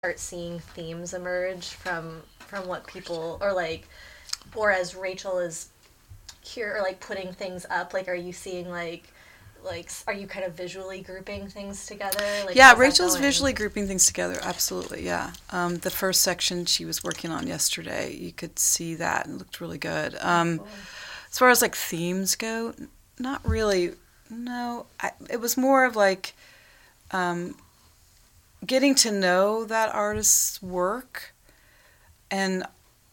start seeing themes emerge from what people or like, or as Rachel is here or like putting things up? Like, are you seeing like are you kind of visually grouping things together? Like, Yeah, how's that Rachel's going? visually grouping things together. Absolutely, yeah. The first section she was working on yesterday, you could see that and it looked really good. Cool. As far as like themes go, not really. No, it was more of like getting to know that artist's work, and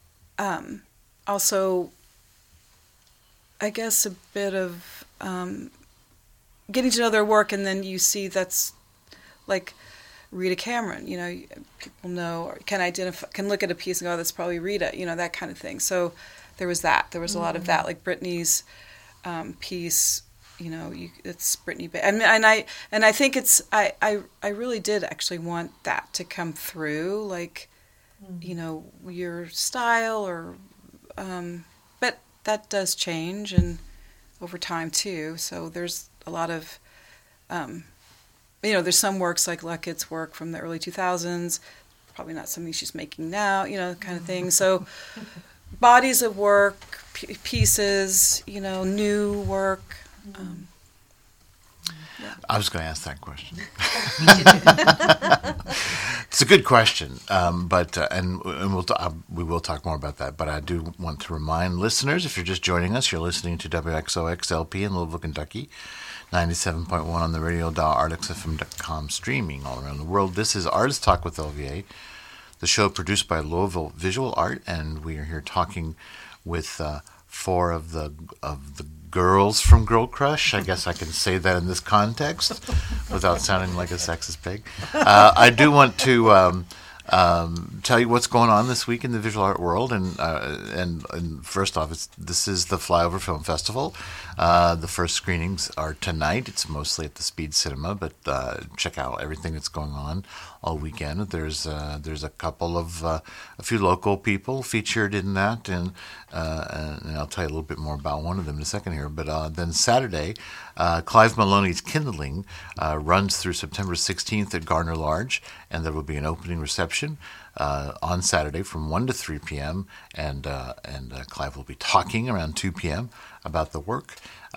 also, I guess, a bit of getting to know their work, and then you see that's like Rita Cameron. People know or can identify, can look at a piece and go, oh, "That's probably Rita." That kind of thing. So there was that. There was a lot of that, like Brittany's piece. It's Brittany. And I think it's I really did actually want that to come through, like your style or but that does change and over time too. So there's a lot of there's some works like Luckett's work from the early 2000s, probably not something she's making now, kind of thing. So bodies of work, pieces, new work. Yeah. I was going to ask that question. It's a good question, but we will talk more about that. But I do want to remind listeners, if you're just joining us, you're listening to WXOXLP in Louisville, Kentucky, 97.1 on the radio dial, artxfm.com, streaming all around the world. This is Artist Talk with LVA, the show produced by Louisville Visual Art, and we are here talking with four of the girls from Girl Crush. I guess I can say that in this context without sounding like a sexist pig. I do want to tell you what's going on this week in the visual art world, and first off, this is the Flyover Film Festival. The first screenings are tonight. It's mostly at the Speed Cinema, but check out everything that's going on all weekend. There's a couple of a few local people featured in that, and I'll tell you a little bit more about one of them in a second here. But then Saturday, Clive Maloney's Kindling runs through September 16th at Gardner Large, and there will be an opening reception on Saturday from 1 to 3 p.m., and Clive will be talking around 2 p.m. about the work.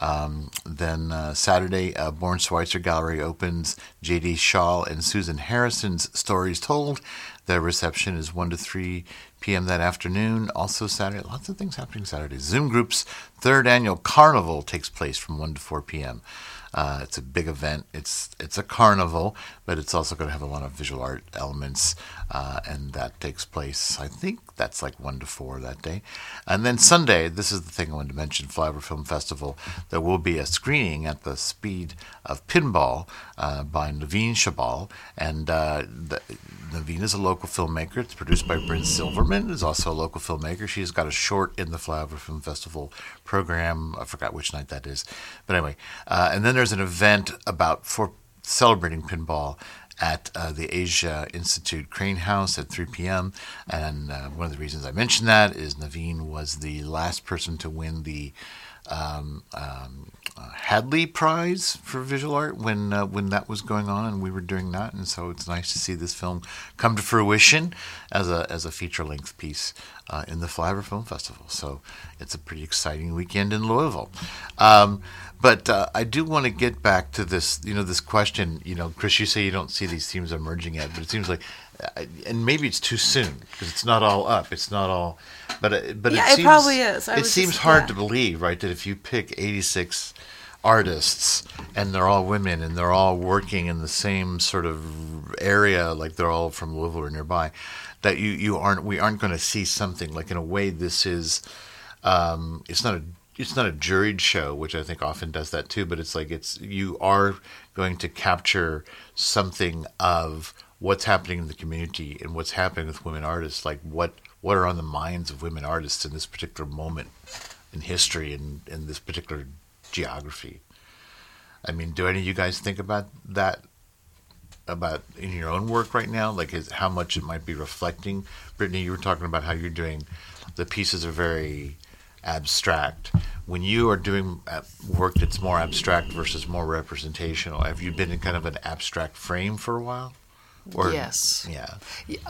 Then Saturday, Born Schweitzer Gallery opens J.D. Shaw and Susan Harrison's Stories Told. Their reception is 1 to 3 p.m. that afternoon. Also Saturday, lots of things happening Saturday. Zoom Group's third annual carnival takes place from 1 to 4 p.m. It's a big event. It's a carnival, but it's also going to have a lot of visual art elements, and that takes place, I think that's like 1 to 4 that day. And then Sunday, this is the thing I wanted to mention, Flyover Film Festival, there will be a screening at the Speed of Pinball by Naveen Shabal, and Naveen is a local filmmaker. It's produced by Bryn Silverman, who's also a local filmmaker. She's got a short in the Flyover Film Festival program. I forgot which night that is. But anyway, and then there's an event for celebrating pinball at the Asia Institute Crane House at 3 p.m. And one of the reasons I mentioned that is Naveen was the last person to win the Hadley Prize for visual art when that was going on, and we were doing that, and so it's nice to see this film come to fruition as a feature-length piece in the Flyover Film Festival. So it's a pretty exciting weekend in Louisville. But I do want to get back to this, this question. Chris, you say you don't see these themes emerging yet, but it seems like, and maybe it's too soon because it's not all up. It's not all, but yeah, it probably is. It seems hard to believe, right, that if you pick 86 artists and they're all women and they're all working in the same sort of area, like they're all from Louisville or nearby, that we aren't going to see something like, in a way, this is it's not a juried show, which I think often does that too, but it's like you are going to capture something of what's happening in the community and what's happening with women artists, like what are on the minds of women artists in this particular moment in history and in this particular geography. I mean, do any of you guys think about that, about in your own work right now, like how much it might be reflecting? Brittany, you were talking about how you're doing, the pieces are very abstract. When you are doing work that's more abstract versus more representational, have you been in kind of an abstract frame for a while? Or, Yes. Yeah.